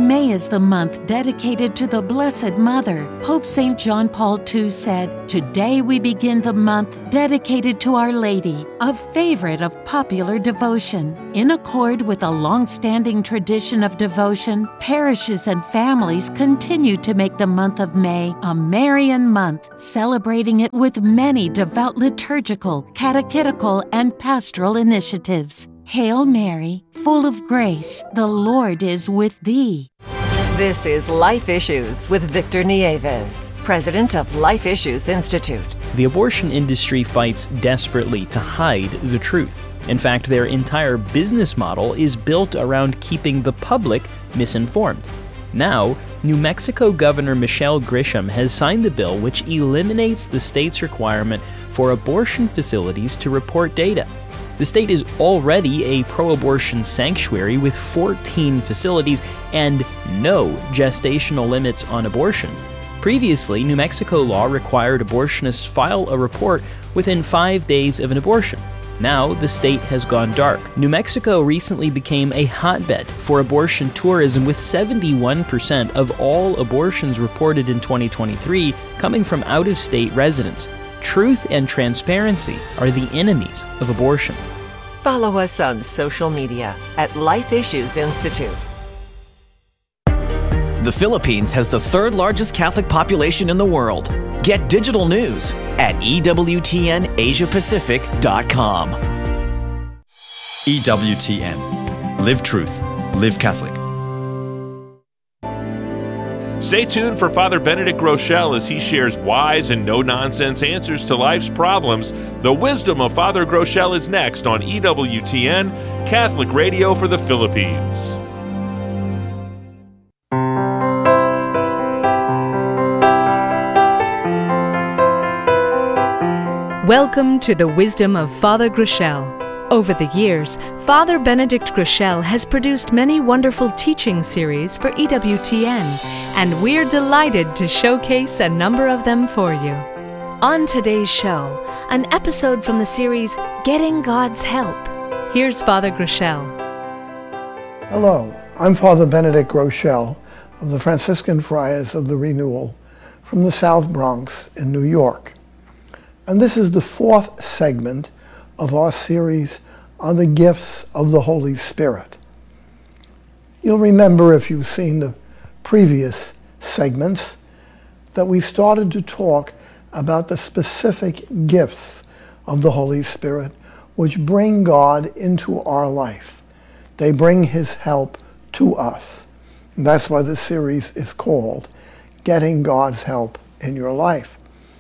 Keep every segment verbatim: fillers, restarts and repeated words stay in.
May is the month dedicated to the Blessed Mother. Pope Saint John Paul the Second said, "Today we begin the month dedicated to Our Lady, a favorite of popular devotion." In accord with a long-standing tradition of devotion, parishes and families continue to make the month of May a Marian month, celebrating it with many devout liturgical, catechetical, and pastoral initiatives. Hail Mary, full of grace, the Lord is with thee. This is Life Issues with Victor Nieves, president of Life Issues Institute. The abortion industry fights desperately to hide the truth. In fact, their entire business model is built around keeping the public misinformed. Now, New Mexico Governor Michelle Grisham has signed the bill which eliminates the state's requirement for abortion facilities to report data. The state is already a pro-abortion sanctuary with fourteen facilities and no gestational limits on abortion. Previously, New Mexico law required abortionists file a report within five days of an abortion. Now, the state has gone dark. New Mexico recently became a hotbed for abortion tourism, with seventy-one percent of all abortions reported in twenty twenty-three coming from out-of-state residents. Truth and transparency are the enemies of abortion. Follow us on social media at Life Issues Institute. The Philippines has the third largest Catholic population in the world. Get digital news at E W T N Asia Pacific dot com. E W T N. Live truth. Live Catholic. Stay tuned for Father Benedict Groeschel as he shares wise and no-nonsense answers to life's problems. The wisdom of Father Groeschel is next on E W T N, Catholic Radio for the Philippines. Welcome to the Wisdom of Father Groeschel. Over the years, Father Benedict Groeschel has produced many wonderful teaching series for E W T N, and we're delighted to showcase a number of them for you. On today's show, an episode from the series Getting God's Help. Here's Father Groeschel. Hello, I'm Father Benedict Groeschel of the Franciscan Friars of the Renewal from the South Bronx in New York. And this is the fourth segment of our series on the gifts of the Holy Spirit. You'll remember, if you've seen the previous segments, that we started to talk about the specific gifts of the Holy Spirit which bring God into our life. They bring His help to us. And that's why the series is called Getting God's Help in Your Life.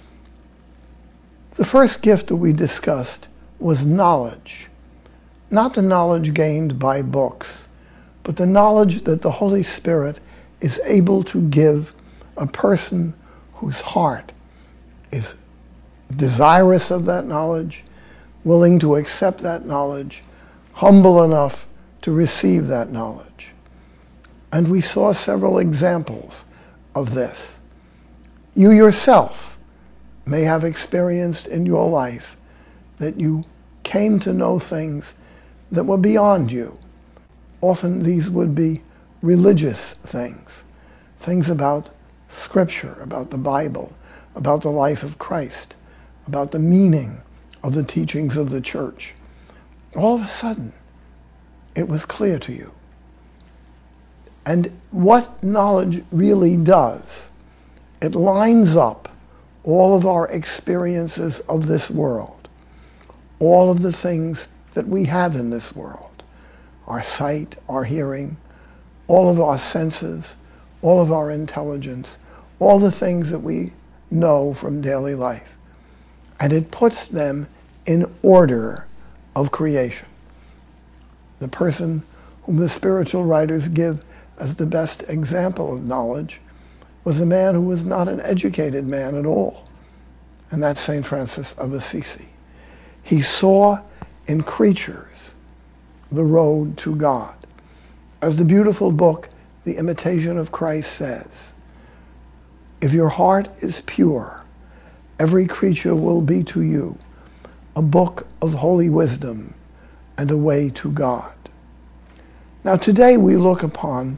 The first gift that we discussed was knowledge. Not the knowledge gained by books, but the knowledge that the Holy Spirit is able to give a person whose heart is desirous of that knowledge, willing to accept that knowledge, humble enough to receive that knowledge. And we saw several examples of this. You yourself may have experienced in your life that you came to know things that were beyond you. Often these would be religious things, things about Scripture, about the Bible, about the life of Christ, about the meaning of the teachings of the Church. All of a sudden, it was clear to you. And what knowledge really does, it lines up all of our experiences of this world, all of the things that we have in this world, our sight, our hearing, all of our senses, all of our intelligence, all the things that we know from daily life. And it puts them in order of creation. The person whom the spiritual writers give as the best example of knowledge was a man who was not an educated man at all, and that's Saint Francis of Assisi. He saw in creatures the road to God. As the beautiful book, The Imitation of Christ, says, if your heart is pure, every creature will be to you a book of holy wisdom and a way to God. Now today we look upon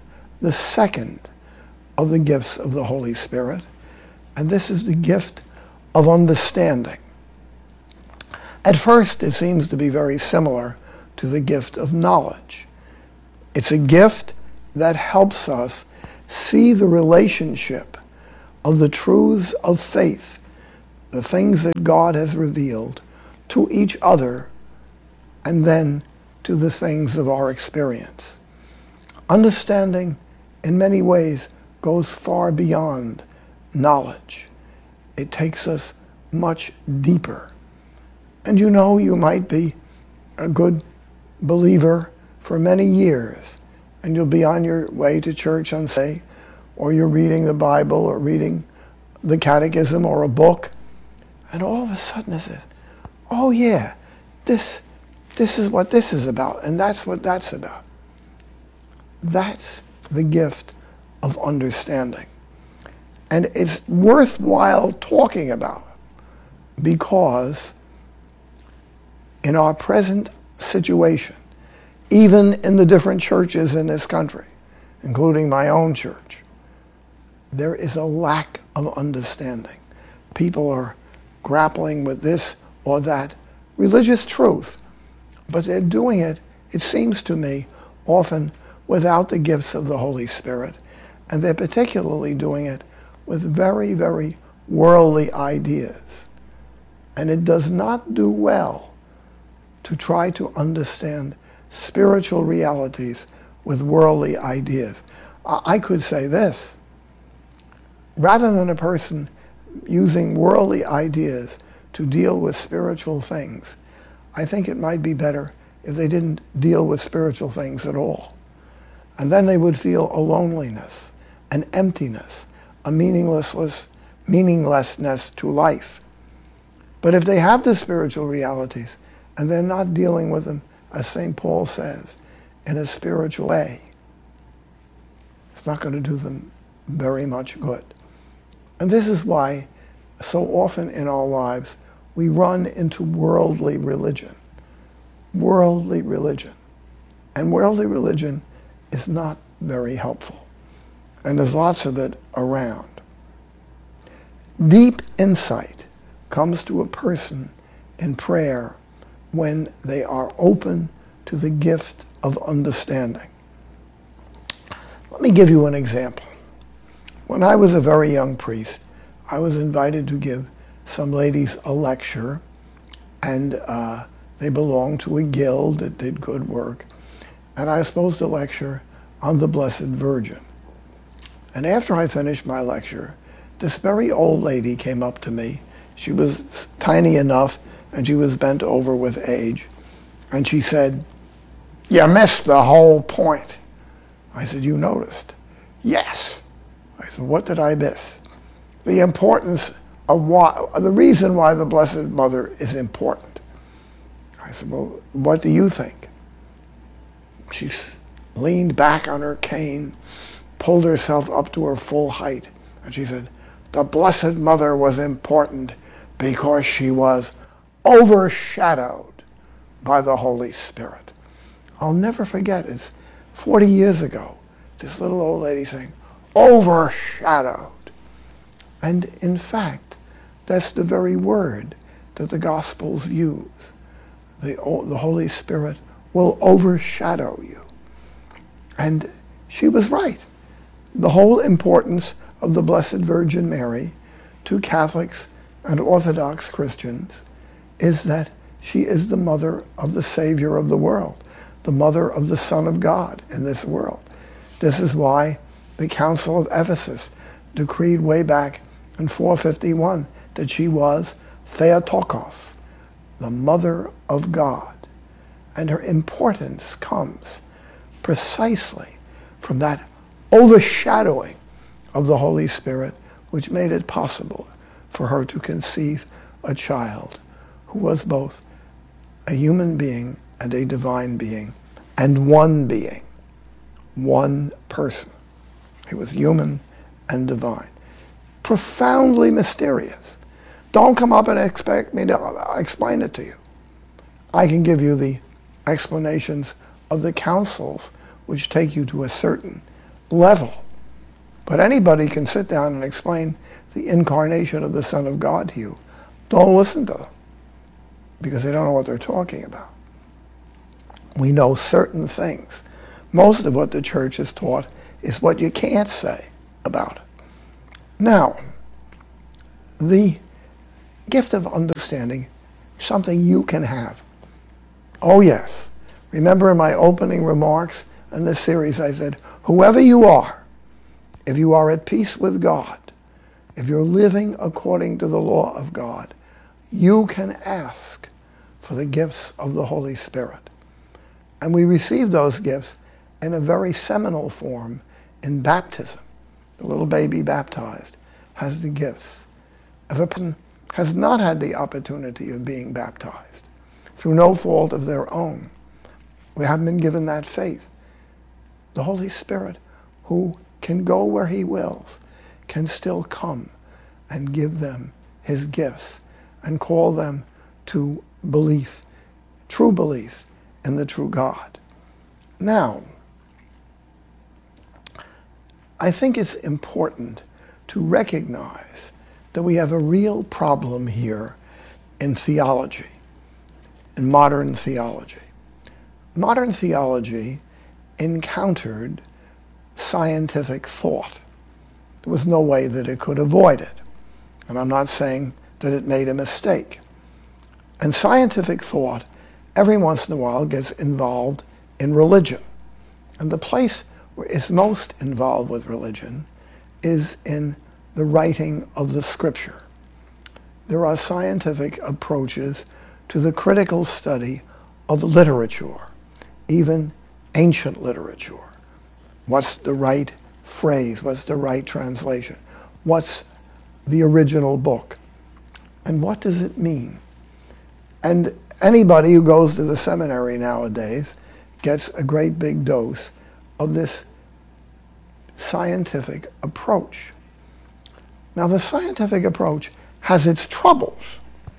the second of the gifts of the Holy Spirit, and this is the gift of understanding. At first, it seems to be very similar to the gift of knowledge. It's a gift that helps us see the relationship of the truths of faith, the things that God has revealed, to each other, and then to the things of our experience. Understanding, in many ways, goes far beyond knowledge. It takes us much deeper. And you know, you might be a good believer for many years, and you'll be on your way to church on Sunday, or you're reading the Bible or reading the catechism or a book, and all of a sudden it says, oh yeah, this, this is what this is about, and that's what that's about. That's the gift of understanding. And it's worthwhile talking about it, because in our present situation, even in the different churches in this country, including my own church, there is a lack of understanding. People are grappling with this or that religious truth, but they're doing it, it seems to me, often without the gifts of the Holy Spirit, and they're particularly doing it with very, very worldly ideas. And it does not do well to try to understand spiritual realities with worldly ideas. I could say this: rather than a person using worldly ideas to deal with spiritual things, I think it might be better if they didn't deal with spiritual things at all. And then they would feel a loneliness, an emptiness, a meaninglessness, meaninglessness to life. But if they have the spiritual realities and they're not dealing with them, as Saint Paul says, in a spiritual way, it's not going to do them very much good. And this is why so often in our lives we run into worldly religion. Worldly religion. And worldly religion is not very helpful. And there's lots of it around. Deep insight comes to a person in prayer when they are open to the gift of understanding. Let me give you an example. When I was a very young priest, I was invited to give some ladies a lecture, and uh, they belonged to a guild that did good work, and I was supposed to lecture on the Blessed Virgin. And after I finished my lecture, this very old lady came up to me. She was tiny enough, and she was bent over with age, and she said, "You missed the whole point." I said, "You noticed?" "Yes." I said, "What did I miss?" "The importance of why, the reason why the Blessed Mother is important." I said, "Well, what do you think?" She leaned back on her cane, pulled herself up to her full height, and she said, "The Blessed Mother was important because she was overshadowed by the Holy Spirit." I'll never forget, it's forty years ago, this little old lady saying, overshadowed. And in fact, that's the very word that the Gospels use. The, the Holy Spirit will overshadow you. And she was right. The whole importance of the Blessed Virgin Mary to Catholics and Orthodox Christians is that she is the mother of the Savior of the world, the mother of the Son of God in this world. This is why the Council of Ephesus decreed way back in four fifty-one that she was Theotokos, the mother of God. And her importance comes precisely from that overshadowing of the Holy Spirit, which made it possible for her to conceive a child who was both a human being and a divine being, and one being, one person. He was human and divine. Profoundly mysterious. Don't come up and expect me to explain it to you. I can give you the explanations of the councils which take you to a certain level. But anybody can sit down and explain the incarnation of the Son of God to you. Don't listen to them, because they don't know what they're talking about. We know certain things. Most of what the church has taught is what you can't say about it. Now, the gift of understanding, something you can have. Oh yes. Remember in my opening remarks in this series I said, whoever you are, if you are at peace with God, if you're living according to the law of God, you can ask for the gifts of the Holy Spirit. And we receive those gifts in a very seminal form in baptism. The little baby baptized has the gifts. If a person has not had the opportunity of being baptized, through no fault of their own, we haven't been given that faith, the Holy Spirit, who can go where he wills, can still come and give them his gifts and call them to belief, true belief in the true God. Now, I think it's important to recognize that we have a real problem here in theology, in modern theology. Modern theology encountered scientific thought. There was no way that it could avoid it. And I'm not saying that it made a mistake. And scientific thought, every once in a while, gets involved in religion. And the place where it's most involved with religion is in the writing of the scripture. There are scientific approaches to the critical study of literature, even ancient literature. What's the right phrase? What's the right translation? What's the original book? And what does it mean? And anybody who goes to the seminary nowadays gets a great big dose of this scientific approach. Now, the scientific approach has its troubles.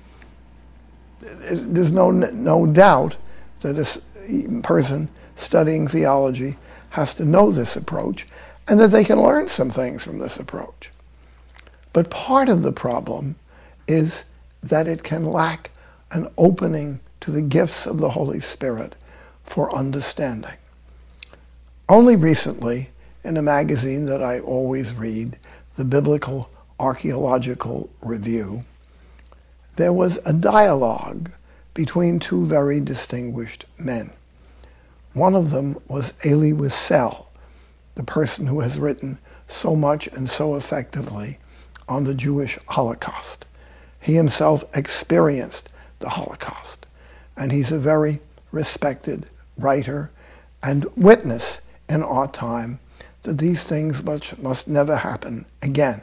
There's no, no doubt that a person studying theology has to know this approach and that they can learn some things from this approach. But part of the problem is that it can lack an opening to the gifts of the Holy Spirit for understanding. Only recently, in a magazine that I always read, the Biblical Archaeological Review, there was a dialogue between two very distinguished men. One of them was Elie Wiesel, the person who has written so much and so effectively on the Jewish Holocaust. He himself experienced the Holocaust, and he's a very respected writer and witness in our time that these things must, must never happen again.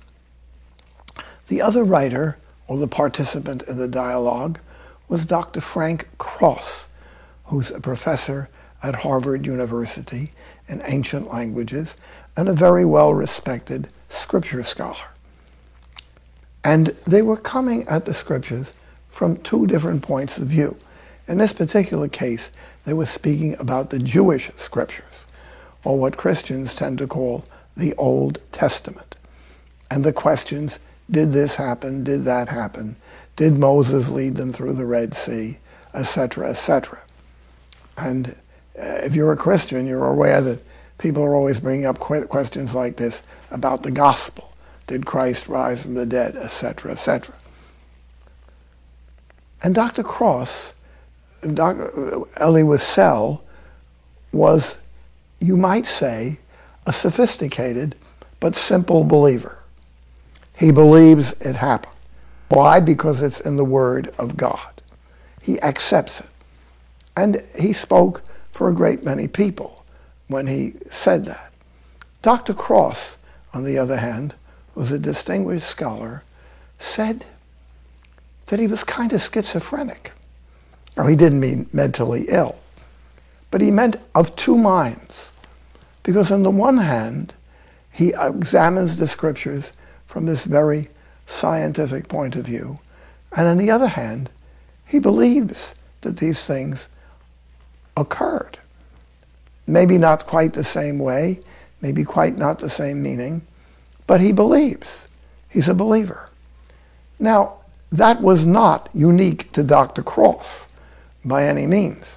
The other writer, or the participant in the dialogue, was Doctor Frank Cross, who's a professor at Harvard University in ancient languages and a very well-respected scripture scholar. And they were coming at the scriptures from two different points of view. In this particular case, they were speaking about the Jewish scriptures, or what Christians tend to call the Old Testament. And the questions, did this happen, did that happen, did Moses lead them through the Red Sea, et cetera, et cetera. And uh, if you're a Christian, you're aware that people are always bringing up qu- questions like this about the gospel. Did Christ rise from the dead, et cetera, et cetera. And Doctor Cross, Doctor Elie Wiesel, was, you might say, a sophisticated but simple believer. He believes it happened. Why? Because it's in the Word of God. He accepts it. And he spoke for a great many people when he said that. Doctor Cross, on the other hand, was a distinguished scholar, said that he was kind of schizophrenic. Or he didn't mean mentally ill, but he meant of two minds. Because on the one hand, he examines the scriptures from this very scientific point of view, and on the other hand, he believes that these things occurred. Maybe not quite the same way, maybe quite not the same meaning, but he believes. He's a believer. Now, that was not unique to Doctor Cross by any means.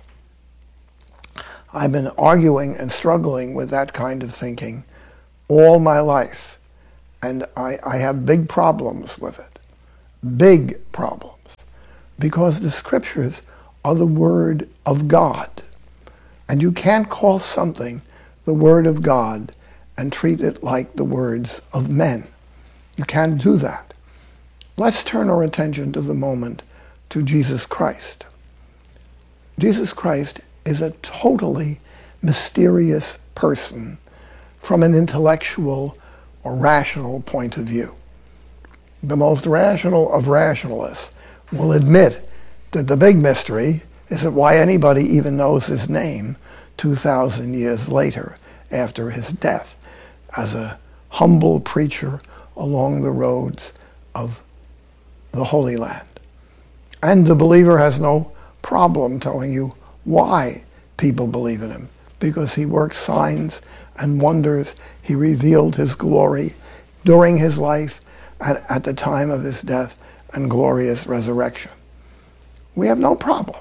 I've been arguing and struggling with that kind of thinking all my life, and I, I have big problems with it. Big problems. Because the scriptures are the word of God. And you can't call something the word of God and treat it like the words of men. You can't do that. Let's turn our attention to the moment to Jesus Christ. Jesus Christ is a totally mysterious person from an intellectual or rational point of view. The most rational of rationalists will admit that the big mystery isn't why anybody even knows his name two thousand years later after his death as a humble preacher along the roads of the Holy Land. And the believer has no problem telling you why people believe in him, because he works signs and wonders. He revealed his glory during his life and at the time of his death and glorious resurrection. We have no problem.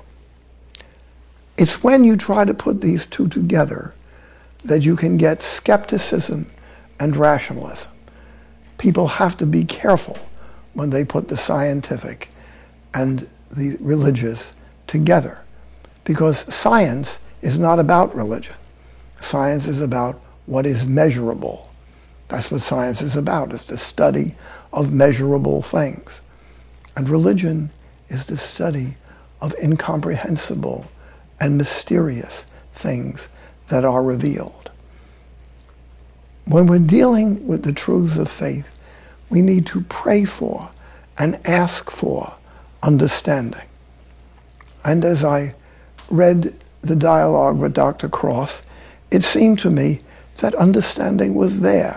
It's when you try to put these two together that you can get skepticism and rationalism. People have to be careful when they put the scientific and the religious together, because science is not about religion. Science is about what is measurable. That's what science is about. It's the study of measurable things. And religion is the study of incomprehensible and mysterious things that are revealed. When we're dealing with the truths of faith, we need to pray for and ask for understanding. And as I read the dialogue with Doctor Cross, it seemed to me that understanding was there.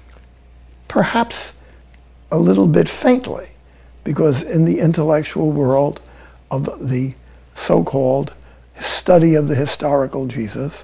Perhaps a little bit faintly, because in the intellectual world of the so-called study of the historical Jesus,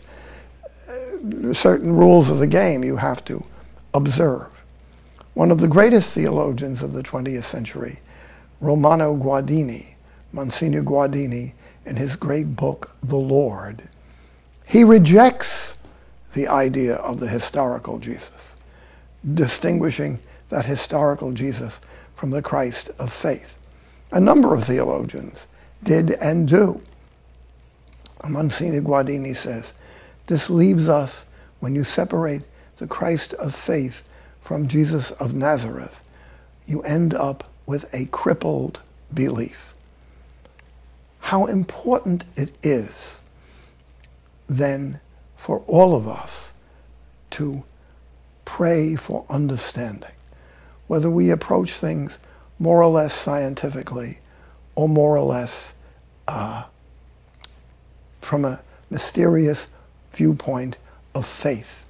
certain rules of the game you have to observe. One of the greatest theologians of the twentieth century, Romano Guardini, Monsignor Guardini, in his great book, The Lord, he rejects the idea of the historical Jesus, distinguishing that historical Jesus from the Christ of faith. A number of theologians did and do. Monsignor Guardini says, this leaves us, when you separate the Christ of faith from Jesus of Nazareth, you end up with a crippled belief. How important it is then for all of us to pray for understanding, whether we approach things more or less scientifically or more or less uh, from a mysterious viewpoint of faith.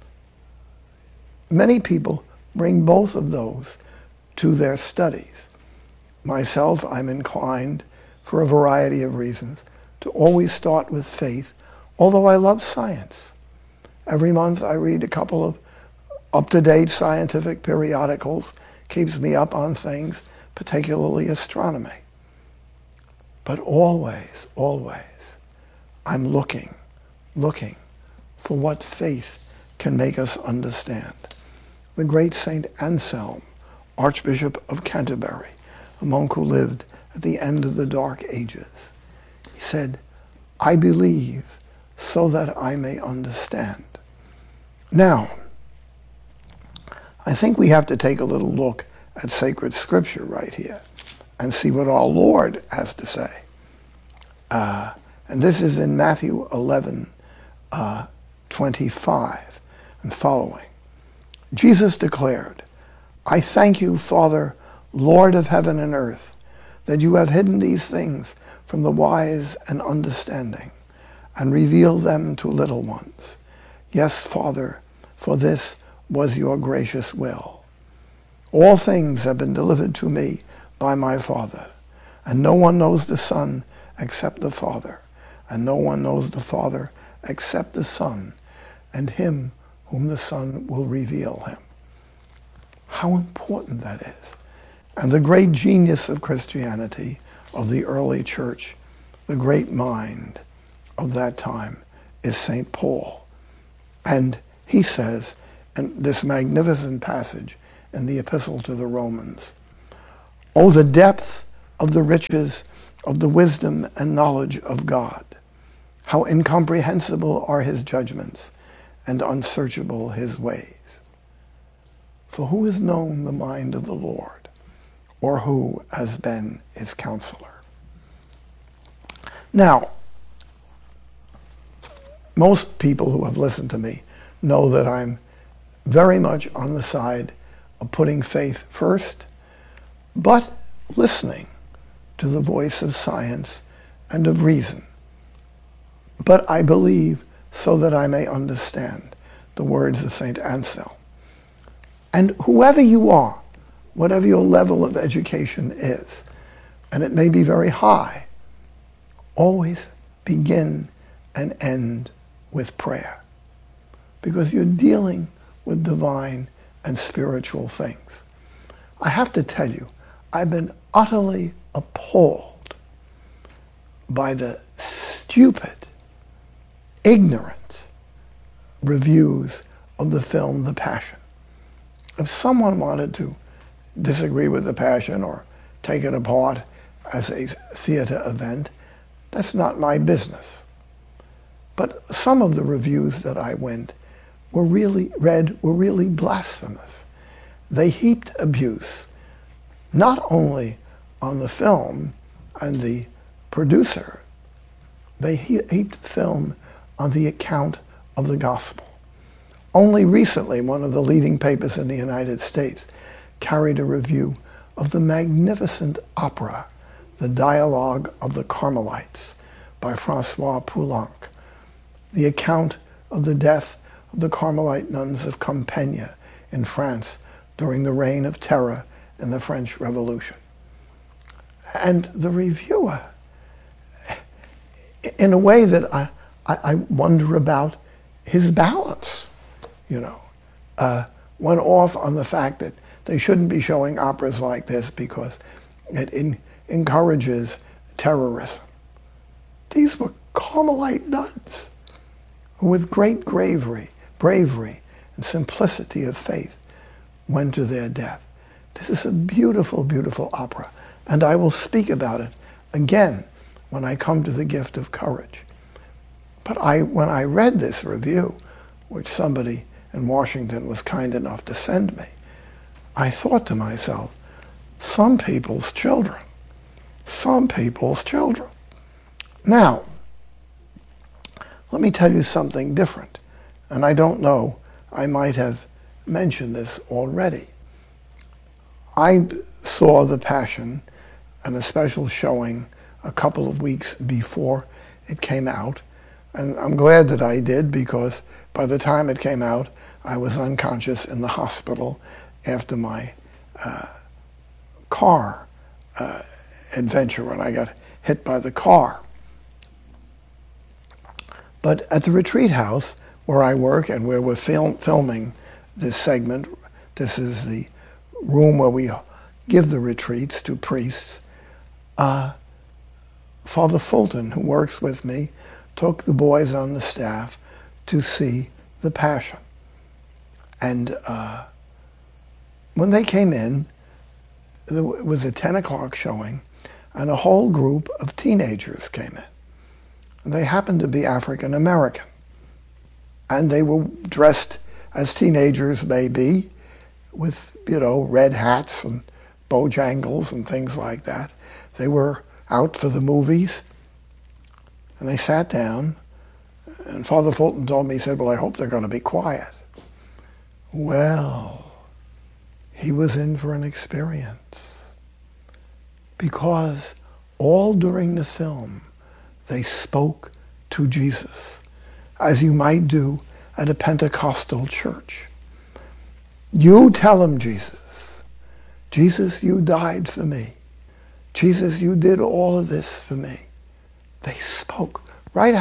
Many people bring both of those to their studies. Myself, I'm inclined, for a variety of reasons, to always start with faith, although I love science. Every month I read a couple of up-to-date scientific periodicals, keeps me up on things, particularly astronomy. But always, always, I'm looking, looking for what faith can make us understand. The great Saint Anselm, Archbishop of Canterbury, a monk who lived at the end of the Dark Ages, he said, I believe so that I may understand. Now, I think we have to take a little look at sacred scripture right here and see what our Lord has to say. Uh, and this is in Matthew eleven, uh, twenty-five and following. Jesus declared, I thank you, Father, Lord of heaven and earth, that you have hidden these things from the wise and understanding and revealed them to little ones. Yes, Father, for this was your gracious will. All things have been delivered to me by my Father, and no one knows the Son except the Father, and no one knows the Father except the Son, and him whom the Son will reveal him. How important that is. And the great genius of Christianity, of the early church, the great mind of that time, is Saint Paul. And he says, in this magnificent passage in the Epistle to the Romans, "Oh, the depth of the riches of the wisdom and knowledge of God! How incomprehensible are his judgments and unsearchable his ways. For who has known the mind of the Lord, or who has been his counselor?" Now, most people who have listened to me know that I'm very much on the side of putting faith first, but listening to the voice of science and of reason. But I believe so that I may understand the words of Saint Anselm. And whoever you are, whatever your level of education is, and it may be very high, always begin and end with prayer, because you're dealing with divine and spiritual things. I have to tell you, I've been utterly appalled by the stupid, ignorant reviews of the film The Passion. If someone wanted to disagree with The Passion or take it apart as a theater event, that's not my business. But some of the reviews that I went were really read were really blasphemous. They heaped abuse not only on the film and the producer, they he- heaped film on the account of the gospel. Only recently, one of the leading papers in the United States carried a review of the magnificent opera, The Dialogue of the Carmelites, by Francois Poulenc, the account of the death of the Carmelite nuns of Compiègne in France during the Reign of Terror in the French Revolution. And the reviewer, in a way that I, I, I wonder about his balance, you know, uh, went off on the fact that they shouldn't be showing operas like this because it in, encourages terrorism. These were Carmelite nuns who, with great bravery, bravery and simplicity of faith, went to their death. This is a beautiful, beautiful opera, and I will speak about it again when I come to the gift of courage. But I, when I read this review, which somebody in Washington was kind enough to send me, I thought to myself, some people's children, some people's children. Now, let me tell you something different, and I don't know, I might have mentioned this already. I saw The Passion and a special showing a couple of weeks before it came out, and I'm glad that I did, because by the time it came out, I was unconscious in the hospital after my uh, car uh, adventure when I got hit by the car. But at the retreat house where I work and where we're film- filming this segment, this is the room where we give the retreats to priests, uh, Father Fulton, who works with me, took the boys on the staff to see The Passion. And uh, when they came in, it was a ten o'clock showing, and a whole group of teenagers came in. And they happened to be African American. And they were dressed as teenagers may be, with, you know, red hats and bojangles and things like that. They were out for the movies. And they sat down, and Father Fulton told me, he said, well, I hope they're going to be quiet. Well, he was in for an experience, because all during the film, they spoke to Jesus, as you might do at a Pentecostal church. You tell him, Jesus, Jesus, you died for me. Jesus, you did all of this for me. They spoke right out.